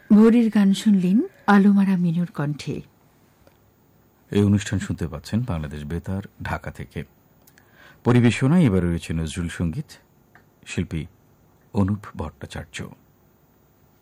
ভোরের গান শুনলেন আলোমারা মিনুর কণ্ঠে। এই অনুষ্ঠান শুনতে পাচ্ছেন বাংলাদেশ বেতার ঢাকা থেকে। পরিবেশনায় এবার রয়েছে নজরুল সঙ্গীত, শিল্পী অনুপ ভট্টাচার্য।